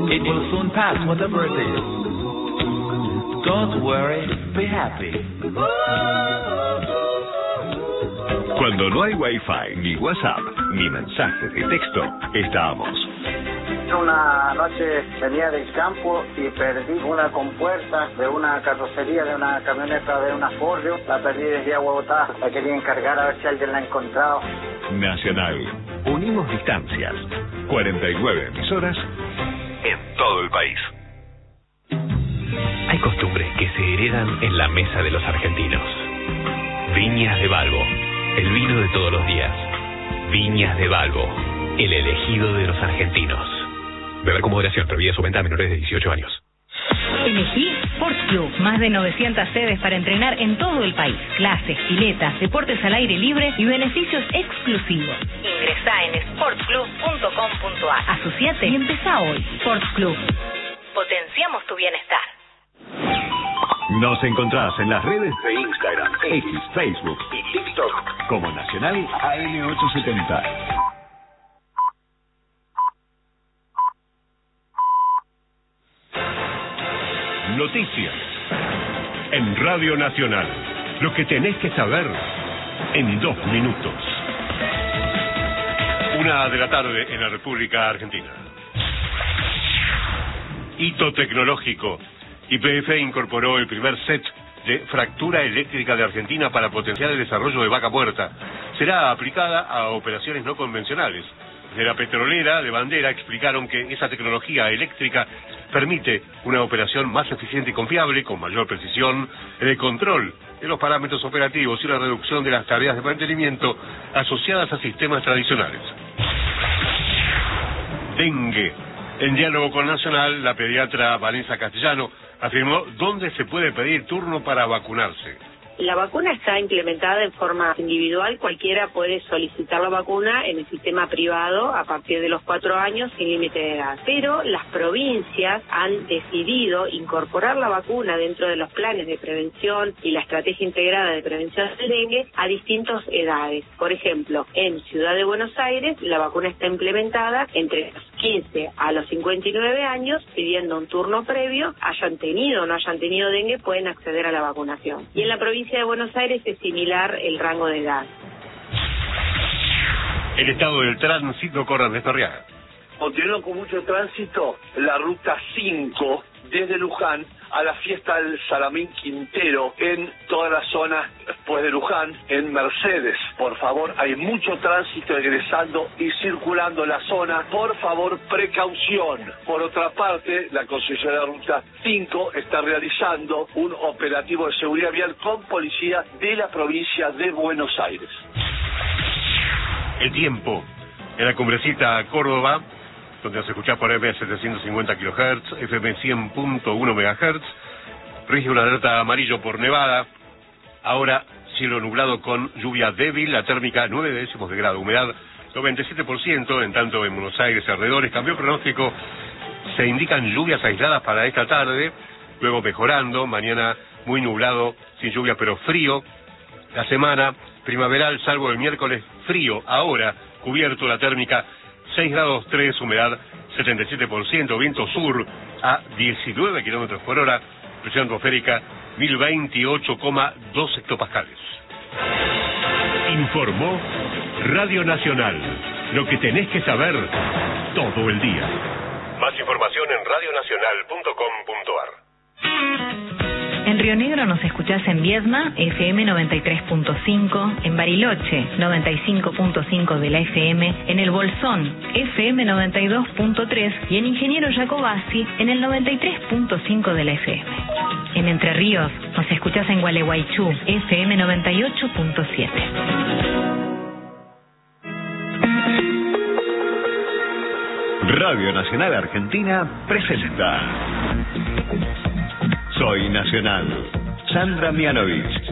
It will soon pass, whatever it is. Don't worry, be happy. Cuando no hay Wi-Fi, ni WhatsApp, ni mensajes de texto, estábamos. Una noche venía del campo y perdí una compuerta de una carrocería, de una camioneta, de una Ford. La perdí desde Agua Botada. La quería encargar a ver si alguien la ha encontrado. Nacional. Unimos distancias. 49 emisoras en todo el país. Hay costumbres que se heredan en la mesa de los argentinos. Viñas de Balbo, el vino de todos los días. Viñas de Balbo, el elegido de los argentinos. Beber con moderación, prohibida su venta a menores de 18 años. Elegí Sports Club, más de 900 sedes para entrenar en todo el país. Clases, piletas, deportes al aire libre y beneficios exclusivos. Ingresá en sportsclub.com.ar. Asociate y empezá hoy. Sports Club. Potenciamos tu bienestar. Nos encontrás en las redes de Instagram, X, Facebook y TikTok como Nacional AM870. Noticias en Radio Nacional. Lo que tenés que saber en 2 minutos. 1 de la tarde en la República Argentina. Hito tecnológico. YPF incorporó el primer set de fractura eléctrica de Argentina para potenciar el desarrollo de Vaca Muerta. Será aplicada a operaciones no convencionales. De la petrolera de Bandera explicaron que esa tecnología eléctrica permite una operación más eficiente y confiable, con mayor precisión, en el control de los parámetros operativos y una reducción de las tareas de mantenimiento asociadas a sistemas tradicionales. Dengue. En diálogo con Nacional, la pediatra Vanessa Castellano afirmó dónde se puede pedir turno para vacunarse. La vacuna está implementada en forma individual, cualquiera puede solicitar la vacuna en el sistema privado a partir de los 4 años sin límite de edad. Pero las provincias han decidido incorporar la vacuna dentro de los planes de prevención y la estrategia integrada de prevención del dengue a distintas edades. Por ejemplo, en Ciudad de Buenos Aires la vacuna está implementada entre los 15 a los 59 años, pidiendo un turno previo, hayan tenido o no hayan tenido dengue, pueden acceder a la vacunación. Y en la provincia de Buenos Aires es similar el rango de edad. El estado del tránsito corre de Arriaga. Continuó con mucho tránsito la ruta 5 desde Luján a la fiesta del Salamín Quintero en toda la zona después de Luján, en Mercedes. Por favor, hay mucho tránsito ingresando y circulando la zona. Por favor, precaución. Por otra parte, la concesionaria Ruta 5 está realizando un operativo de seguridad vial con policía de la provincia de Buenos Aires. El tiempo. En la cumbrecita Córdoba, donde nos escuchás por FM 750 kHz, FM 100.1 MHz, rige una alerta amarillo por nevada. Ahora, cielo nublado con lluvia débil, la térmica 9 décimos de grado, humedad 97%, en tanto en Buenos Aires y alrededores. Cambió el pronóstico, se indican lluvias aisladas para esta tarde, luego mejorando, mañana muy nublado, sin lluvia pero frío. La semana primaveral, salvo el miércoles, frío. Ahora, cubierto, la térmica 6 grados 3, humedad 77%, viento sur a 19 kilómetros por hora, presión atmosférica 1028,2 hectopascales. Informó Radio Nacional. Lo que tenés que saber todo el día. Más información en radionacional.com.ar. En Río Negro nos escuchás en Viedma, FM 93.5, en Bariloche, 95.5 de la FM, en El Bolsón, FM 92.3 y en Ingeniero Jacobasi, en el 93.5 de la FM. En Entre Ríos nos escuchás en Gualeguaychú, FM 98.7. Radio Nacional Argentina presenta Soy Nacional. Sandra Mianovich